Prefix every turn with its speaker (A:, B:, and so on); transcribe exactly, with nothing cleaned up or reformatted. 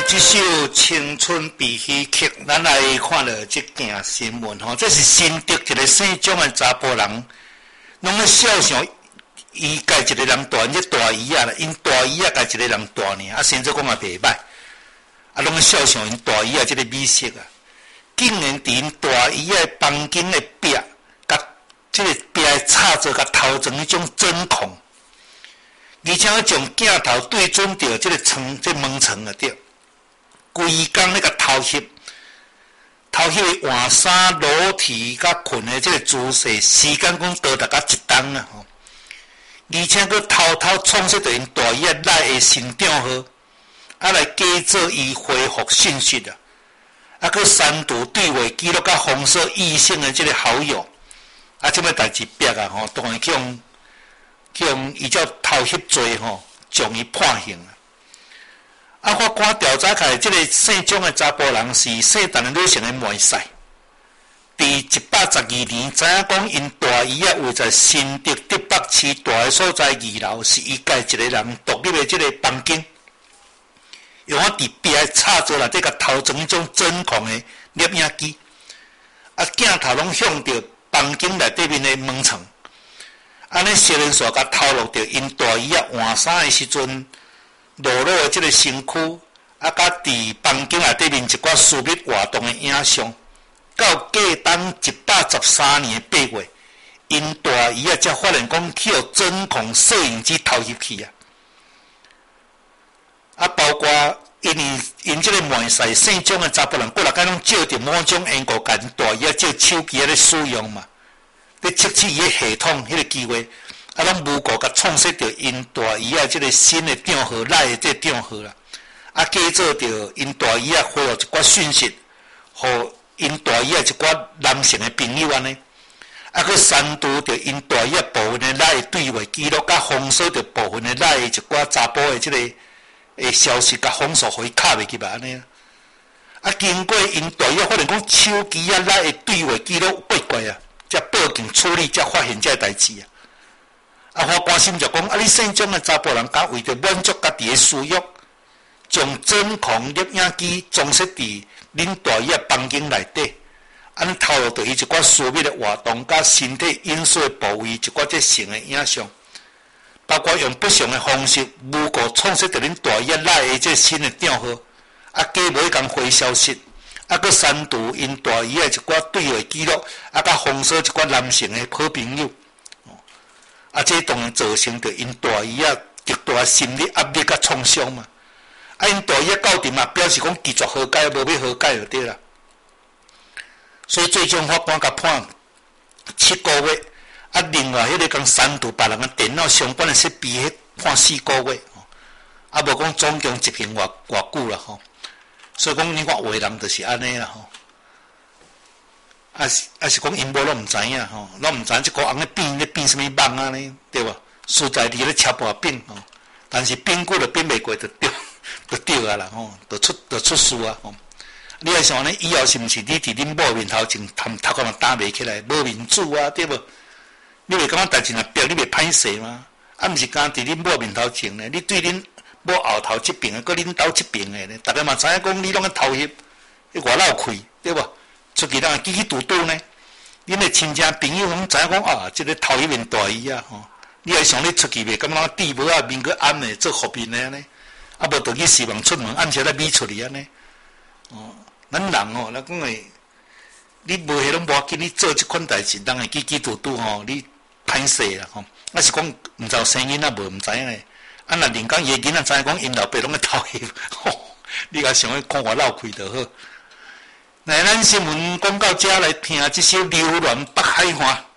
A: 这首《青春必须曲》，咱来看了这件新闻吼，这是新竹一个姓蒋的查甫人，拢咧笑想伊家一个人大，这大姨啊，因大姨啊，家一个人大呢，啊，甚至讲也袂歹，啊，拢咧笑想因大姨啊，这个美色啊，竟然伫因大姨啊房间的壁，甲这个壁的插座，甲头前迄种针孔，而且将镜头对准着这个床，这门床啊，对。规工咧甲偷翕，偷翕的换衫、裸体甲困的这个姿势，时间讲多达甲一冬啊吼！而且佫偷偷创设着因大姨啊赖的新账号，啊来假做伊回复信息啊，啊佫删除对话记录甲封锁异性的这个好友，啊这么代志逼啊吼，当然用用伊叫偷翕罪吼，将伊判刑啊！啊！法官调查起来，这个姓蒋的查甫人是姓陈的女性的妹婿。伫一百十二年，知影讲因大姨啊，位在新竹竹北市大个所在二楼，是伊家一个人独立的这个房间，用啊伫壁的插座内底甲头前迄种针孔的摄影机，啊镜头拢向着房间内底面的门床，安尼小人数甲透露着因大姨啊换衫的时阵。裸露的这个身躯，啊，甲伫房间内底面一寡私密活动的影像，到过当一百十三年八月，因大姨啊才发现讲去互针孔摄影机偷翕去啊，啊，包括因因这个妹婿姓蒋的查甫人，过来甲拢借着某种缘故，甲因大姨啊这手机咧使用嘛，咧测试伊个系统迄个机会。啊，拢无故甲创设着因大姨啊，即个新的账号赖的这个账号啦，啊，假做着因大姨啊回复一寡讯息，互因大姨啊一寡男性的朋友安尼，啊，佮删除着因大姨啊部分的赖对话记录，甲封锁着部分的赖一寡查甫的即个诶消息，甲封锁互伊卡袂去吧安尼啊，啊，经过因大姨啊发现讲手机啊赖的对话记录怪怪啊，才报警处理，才发现这代志啊。啊！法官心就讲：啊，你姓蒋的查甫人，敢为着满足家己的私欲，将针孔摄影机装饰伫恁大姨的房间内底，安尼透露着伊一寡私密的活动，甲身体隐私的部位一寡即性的影像，包括用不详的方式，无故创设着恁大姨赖的即新的账号，啊，假无一共回消息，啊，佮删除因大姨的一寡对话记录，啊，甲封锁一寡男性的好朋友。啊，这当然造成着因大姨啊极大心理压力甲创伤嘛。啊，因大姨啊到底嘛表示讲拒绝和解，无要和解就对啦。所以最终法官甲判七个月，啊，另外迄个讲删除别人的电脑相关的设备，迄判四个月，啊，无讲总共执行偌偌久啦吼。所以讲你看有的人就是安尼啦吼。啊是啊是讲因无拢毋知影吼，拢毋知影即个红咧变咧变什物梦啊呢，对无？实在伫咧敲盘变吼，但是变久了变袂过，就掉就掉啊啦吼，就出就出事啊吼。你来想呢？以后是毋是你伫恁某面头前头头壳嘛打袂起来，无民主啊，对无？你袂感觉代志若逼你袂歹势吗？啊，毋是敢伫恁某面头前呢？你对恁某后头即边个，佮恁兜即边个呢？逐个嘛知影讲你拢个偷翕，你外闹开，对无？出去人叽叽嘟嘟呢，恁的亲戚朋友拢知影讲啊，即、這个偷翕面大姨啊吼，你还想你出去袂？感觉地无啊面个暗的做伏面的呢？啊无就去希望出门暗时来咪出去安尼。哦，咱人哦，咱讲诶，你无迄拢无要紧，你做即款代志，人会叽叽嘟嘟吼，你歹势啦吼。啊是讲毋知有生囡仔无毋知影诶，啊若人讲伊个囡仔知影讲因老爸拢咧偷翕，吼，你甲想去看我闹开就好。来，咱新闻广告遮来听这首《流连北海岸》。